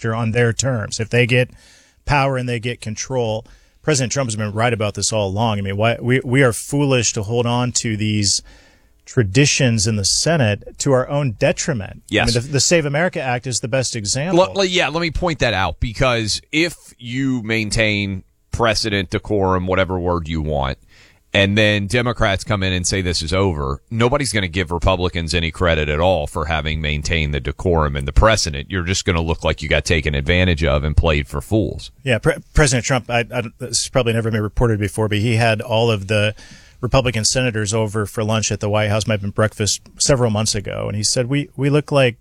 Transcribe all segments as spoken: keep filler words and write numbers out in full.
filibuster on their terms. If they get power and they get control, President Trump has been right about this all along. I mean, why, we we are foolish to hold on to these traditions in the Senate to our own detriment. Yes. I mean, the, the Save America Act is the best example. L- yeah, let me point that out, because if you maintain precedent, decorum, whatever word you want, and then Democrats come in and say this is over, nobody's going to give Republicans any credit at all for having maintained the decorum and the precedent. You're just going to look like you got taken advantage of and played for fools. Yeah, Pre- President Trump, I, I, this has probably never been reported before, but he had all of the Republican senators over for lunch at the White House, might have been breakfast, several months ago, and he said, we, we look like,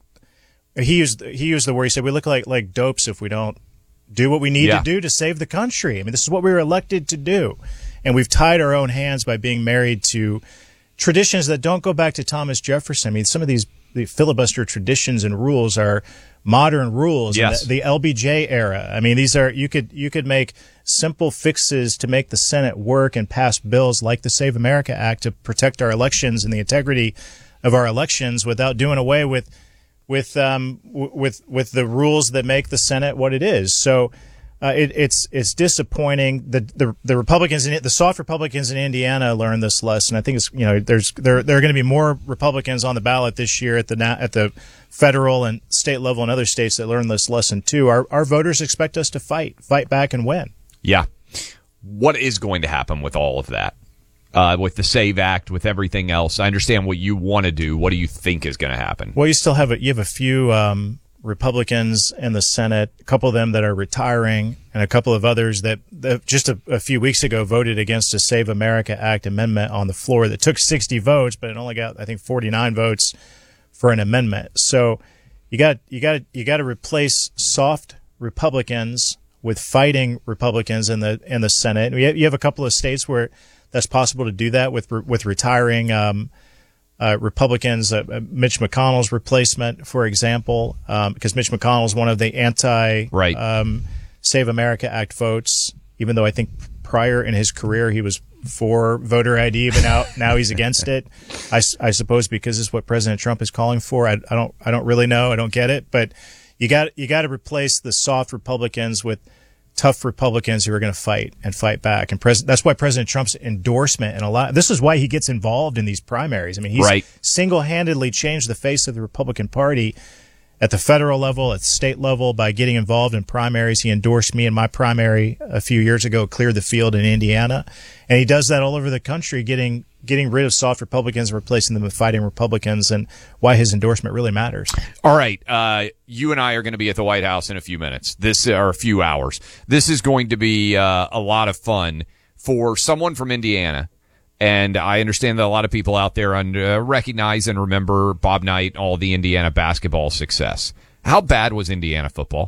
he used, he used the word, he said, we look like, like dopes if we don't do what we need yeah. to do to save the country. I mean, this is what we were elected to do. And we've tied our own hands by being married to traditions that don't go back to Thomas Jefferson. I mean, some of these the filibuster traditions and rules are modern rules. Yes. The, the L B J era. I mean, these are you could you could make simple fixes to make the Senate work and pass bills like the Save America Act to protect our elections and the integrity of our elections without doing away with with um with with the rules that make the Senate what it is. So. Uh, it, it's it's disappointing. The, the the Republicans, in, the soft Republicans in Indiana learned this lesson. I think it's you know there's there there are going to be more Republicans on the ballot this year at the at the federal and state level and other states that learn this lesson too. Our our voters expect us to fight, fight back, and win. Yeah. What is going to happen with all of that? Uh, with the SAVE Act, with everything else? I understand what you want to do. What do you think is going to happen? Well, you still have a, you have a few. Um, Republicans in the Senate, a couple of them that are retiring, and a couple of others that, that just a, a few weeks ago voted against a Save America Act amendment on the floor that took sixty votes, but it only got, I think, forty-nine votes for an amendment. So you got you got you got to replace soft Republicans with fighting Republicans in the in the Senate. And you have a couple of states where that's possible to do that with with retiring um, Uh, Republicans, uh, Mitch McConnell's replacement, for example, um, because Mitch McConnell is one of the anti right. um, Save America Act votes, even though I think prior in his career he was for voter I D, but now now he's against it. I, I suppose because it's what President Trump is calling for. I, I don't I don't really know. I don't get it. But you got you got to replace the soft Republicans with tough Republicans who are going to fight and fight back. And pres- that's why President Trump's endorsement and a lot, this is why he gets involved in these primaries. I mean, he's right. single-handedly changed the face of the Republican Party at the federal level, at the state level, by getting involved in primaries. He endorsed me in my primary a few years ago, cleared the field in Indiana. And he does that all over the country, getting getting rid of soft Republicans and replacing them with fighting Republicans, and why his endorsement really matters. All right. Uh, you and I are going to be at the White House in a few minutes. This or a few hours. This is going to be uh, a lot of fun for someone from Indiana. And I understand that a lot of people out there uh, recognize and remember Bob Knight, all the Indiana basketball success. How bad was Indiana football?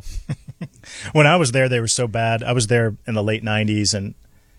When I was there, they were so bad. I was there in the late nineties and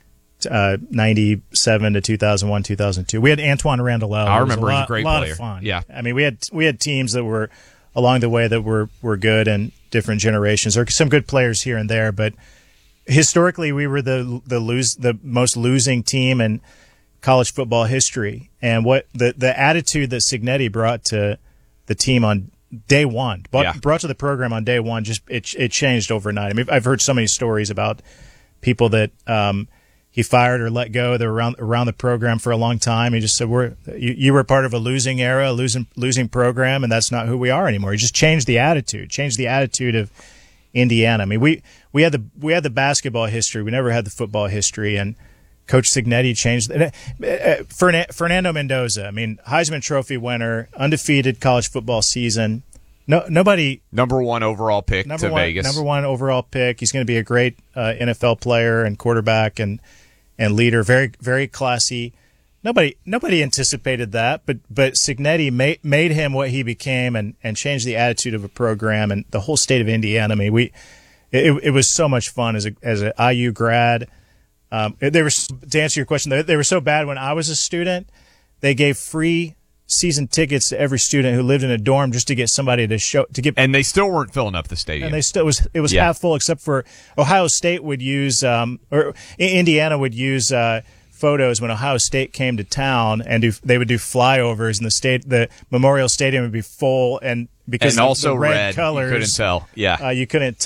uh, ninety-seven to two thousand one, two thousand two. We had Antoine Randall. I remember he was a great lot player. Of fun. Yeah. I mean, we had we had teams that were along the way that were, were good and different generations. There were some good players here and there, but historically we were the the lose the most losing team in college football history. And what the, the attitude that Cignetti brought to the team on day one, brought, yeah. brought to the program on day one, just it it changed overnight. I mean, I've heard so many stories about people that um, he fired or let go. They were around around the program for a long time. He just said, "We're you, you were part of a losing era, a losing losing program, and that's not who we are anymore." He just changed the attitude, changed the attitude of Indiana. I mean, we we had the we had the basketball history, we never had the football history, and Coach Cignetti changed it. Fernando Mendoza, I mean, Heisman Trophy winner, undefeated college football season. No, nobody. Number one overall pick number to one, Vegas. Number one overall pick. He's going to be a great uh, N F L player and quarterback and and leader. Very very classy. Nobody nobody anticipated that, but but Cignetti made made him what he became and and changed the attitude of a program and the whole state of Indiana. I mean, we it, it was so much fun as a as an I U grad. Um, they were, to answer your question, they, they were so bad when I was a student, they gave free season tickets to every student who lived in a dorm just to get somebody to show to get. And they still weren't filling up the stadium. And they still it was it was yeah. half full, except for Ohio State would use um or Indiana would use uh, photos when Ohio State came to town, and do, they would do flyovers, and the state the Memorial Stadium would be full, and because and also the red, red colors, you couldn't tell. Yeah, uh, you couldn't.